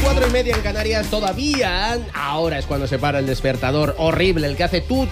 4:30 en Canarias todavía. Ahora es cuando se para el despertador horrible, el que hace tú,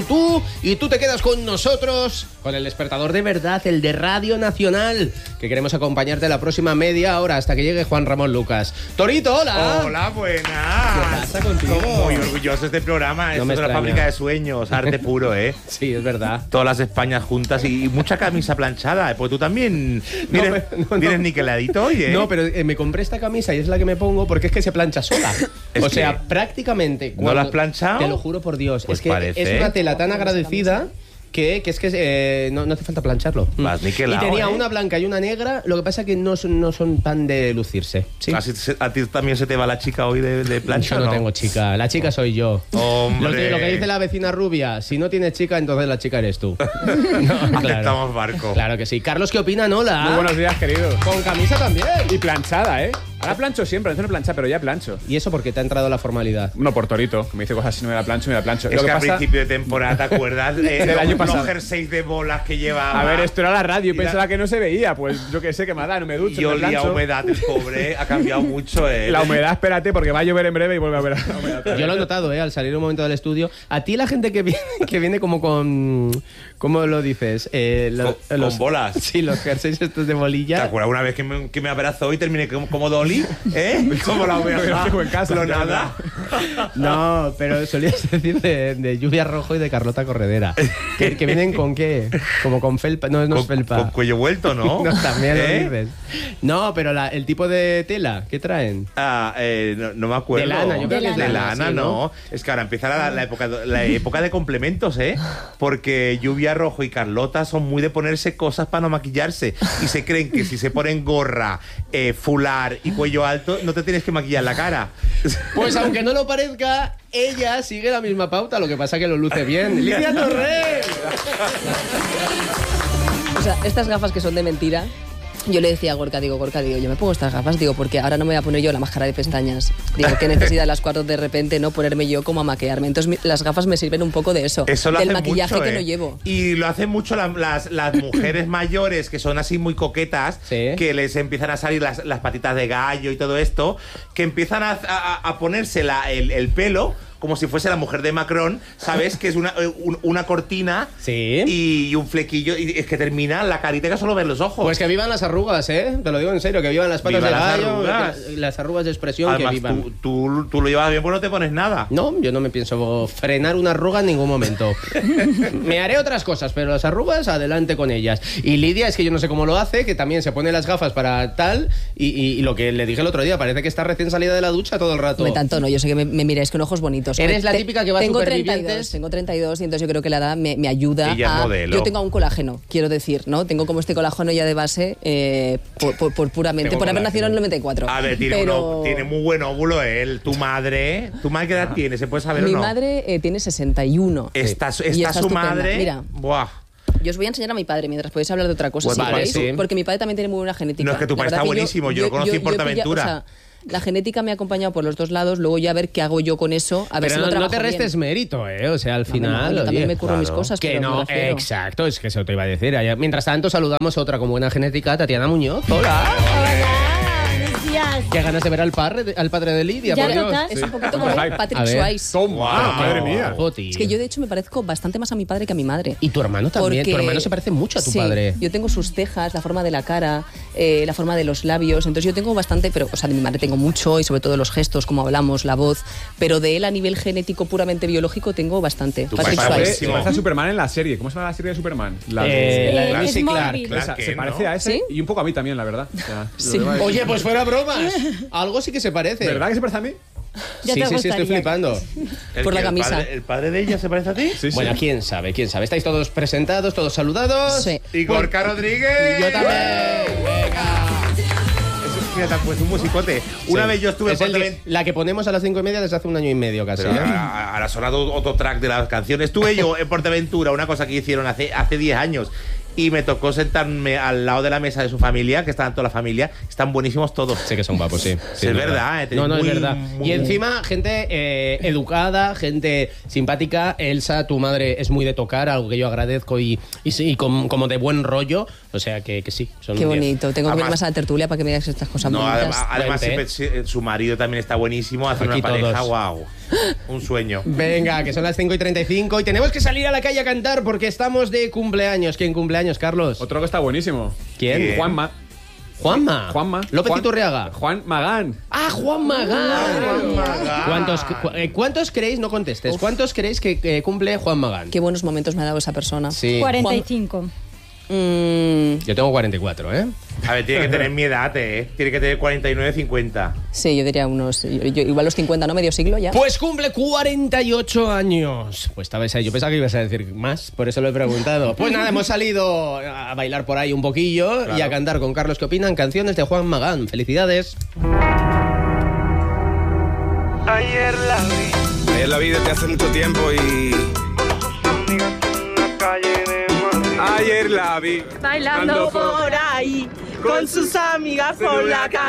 y tú te quedas con nosotros, con el despertador de verdad, el de Radio Nacional, que queremos acompañarte la próxima media hora hasta que llegue Juan Ramón Lucas. Torito, hola. Hola, buenas. ¿Qué pasa contigo? Muy orgulloso de este programa. Esto es una fábrica de sueños, arte puro, ¿eh? Sí, es verdad. Todas las Españas juntas y mucha camisa planchada, porque tú también vienes niqueladito hoy, ¿eh? No, pero me compré esta camisa y es la que me pongo porque es que se plancha sola. O sea, prácticamente... ¿No la has planchado? Te lo juro por Dios. Pues es que parece. es una tela tan agradecida que no hace falta plancharlo. Vas niquelado, y tenía ¿eh? una blanca y una negra, lo que pasa es que no son tan de lucirse. ¿Sí? ¿A ti también se te va la chica hoy de plancha? Yo no tengo chica, la chica soy yo. Hombre. Lo que dice la vecina rubia, si no tienes chica, entonces la chica eres tú. No, Aceptamos barco. Claro que sí. Carlos, ¿qué opinan? Hola. Muy buenos días, querido. Con camisa también. Y planchada, ¿eh? Ahora plancho siempre, antes no plancha, pero ya plancho. ¿Y eso porque te ha entrado la formalidad? No, por Torito, que me dice cosas así, no me la plancho, me la plancho. Es Lo que que a pasa... principio de temporada, ¿te acuerdas? Del año pasado. Los jerseys de bolas que llevaba. A ver, esto era la radio y Y pensaba que no se veía. Pues yo qué sé, que me da, no me ducho, Y no me olía a plancho. humedad, el pobre. Ha cambiado mucho, ¿eh? La humedad, espérate, porque va a llover en breve y vuelve a ver la humedad. Yo lo he notado, al salir un momento del estudio. A ti la gente que viene como con... ¿Cómo lo dices? Con bolas. Sí, los jerseys estos de ¿Te bolilla. acuerdas una vez que me abrazó y terminé como Dolly? ¿Eh? Como la oveja. En casa, clonada. No, pero solías decir de Lluvia Rojo y de Carlota Corredera. ¿Que vienen con qué? Como con felpa. No es felpa. Con cuello vuelto, ¿no? No, también ¿Eh? lo dices. No, pero el tipo de tela, ¿qué traen? No me acuerdo. De lana, yo creo que es de de lana, lana, sí, no. ¿no? Es que ahora empieza la época de complementos, ¿eh? Porque Lluvia Rojo y Carlota son muy de ponerse cosas para no maquillarse. Y se creen que si se ponen gorra, fular y cuello alto, no te tienes que maquillar la cara. Pues aunque no lo parezca, ella sigue la misma pauta, lo que pasa que lo luce bien. ¡Lidia Torres! O sea, estas gafas que son de mentira, yo le decía a Gorka, yo me pongo estas gafas, porque ahora no me voy a poner yo la máscara de pestañas. Digo, qué necesidad a las 4 de repente, ¿no? Ponerme yo como a maquillarme. Entonces las gafas me sirven un poco de eso. Eso lo del hacen maquillaje mucho, que no llevo. Y lo hacen mucho las mujeres mayores que son así muy coquetas, Sí. que les empiezan a salir las patitas de gallo y todo esto, que empiezan a ponerse el pelo como si fuese la mujer de Macron, ¿sabes? Que es una cortina Sí. y un flequillo, y es que termina la carita que solo ves los ojos. Pues que vivan las arrugas, ¿eh? Te lo digo en serio, que vivan las patas Viva de las gallo, arrugas. las arrugas de expresión, Además, que vivan. tú lo llevas bien, pues no te pones nada. No, yo no me pienso frenar una arruga en ningún momento. Me haré otras cosas, pero las arrugas, adelante con ellas. Y Lidia, es que yo no sé cómo lo hace, que también se pone las gafas para tal, y lo que le dije el otro día, parece que está recién salida de la ducha todo el rato. No tanto, no, yo sé que me miráis con ojos bonitos. Eres la típica que va a tengo Supervivientes. tengo 32 y entonces yo creo que la edad me ayuda Ella es a... modelo. Yo tengo un colágeno, quiero decir, ¿no? Tengo como este colágeno ya de base por puramente, Tengo por haber colágeno. nacido en el 94. A ver, tiene muy buen óvulo él. Tu madre, ¿qué edad tiene? ¿Se puede saber Mi o no? madre tiene 61. Está Y su estupenda. madre. Mira, Buah. yo os voy a enseñar a mi padre mientras podéis hablar de otra cosa, Pues si vale, queréis, sí. porque mi padre también tiene muy buena genética. No, es que tu La padre verdad está que buenísimo, yo lo conocí en Portaventura. o sea, la genética me ha acompañado por los dos lados, luego ya a ver qué hago yo con eso, a ver Pero si lo no trabajo te restes bien. mérito, ¿eh? O sea, al No, final... yo también oye, me curro mis claro. cosas, que pero me no, refiero. exacto, es que eso te iba a decir. Mientras tanto, saludamos a otra con buena genética, Tatiana Muñoz. ¡Hola! Buenos días. Qué ganas de ver al padre de Lidia, Ya por Dios. notas. Es un poquito como A Patrick ver. Swayze. Toma, Wow. madre mía. Ojo, tío. Es que yo de hecho me parezco bastante más a mi padre que a mi madre. Y tu hermano también. Porque- Tu hermano se parece mucho a tu sí, padre. Yo tengo sus cejas, la forma de la cara, la forma de los labios. Entonces yo tengo bastante, pero, o sea, de mi madre tengo mucho y sobre todo los gestos, como hablamos, la voz. Pero de él a nivel genético puramente biológico tengo bastante. Tu Patrick padre Swayze. buenísimo. Se parece a Superman en la serie. ¿Cómo se llama la serie de Superman? La de- La de Es Lucy Clark. móvil. Clark Esa, Kent, se ¿no? parece a ese ¿Sí? y un poco a mí también, la verdad. O sea, Sí. lo demás- Oye, pues fuera bromas. Algo sí que se parece. ¿Verdad que se parece a mí? Ya Sí, te sí, estoy gustaría. flipando. Por la ¿El camisa. ¿El padre de ella se parece a ti? Sí, sí. Bueno, quién sabe. ¿Estáis todos presentados, todos saludados? Sí. Y Gorka Rodríguez. Yo también. Venga. Fíjate, pues un musicote. Una Sí. vez yo estuve en Es el Portaventura. la que ponemos a las 5:30 desde hace un año y medio casi. Pero ¿eh? ahora ha sonado otro track de la canción. Estuve yo en Portaventura, una cosa que hicieron hace 10 años. y me tocó sentarme al lado de la mesa de su familia, que estaban toda la familia. Están buenísimos todos. Sé que son guapos, sí. Sí, es verdad. No, muy, es verdad. muy- Y encima, gente educada, gente simpática. Elsa, tu madre, es muy de tocar, algo que yo agradezco y sí, como de buen rollo. O sea que sí, son Qué un 10. bonito. Tengo que ir Además- más a la tertulia para que me digas estas cosas No, bonitas. además Cuente. siempre, su marido también está buenísimo. Hace Aquí una pareja, todos. wow. Un sueño. Venga, que son las 5:35 y tenemos que salir a la calle a cantar porque estamos de cumpleaños. ¿Quién cumpleaños, Carlos? Otro que está buenísimo. ¿Quién? ¿Quién? Juanma. Juanma. Juan- López Iturriaga. Juan Magán. Ah, Juan Magán. Magán. ¿Cuántos creéis? No contestes. ¿Cuántos creéis que cumple Juan Magán? Qué buenos momentos me ha dado esa persona. Sí. 45. Yo tengo 44, ¿eh? A ver, tiene que tener mi edad, ¿eh? Tiene que tener 49, 50. Sí, yo diría unos... igual los 50, ¿no? Medio siglo ya. Pues cumple 48 años. Pues yo pensaba que ibas a decir más, por eso lo he preguntado. Pues nada, hemos salido a bailar por ahí un poquillo y a cantar con Carlos. ¿Qué opinan? Canciones de Juan Magán. Felicidades. Ayer la vi desde hace mucho tiempo y ayer la vi bailando por ahí con sus amigas por la calle.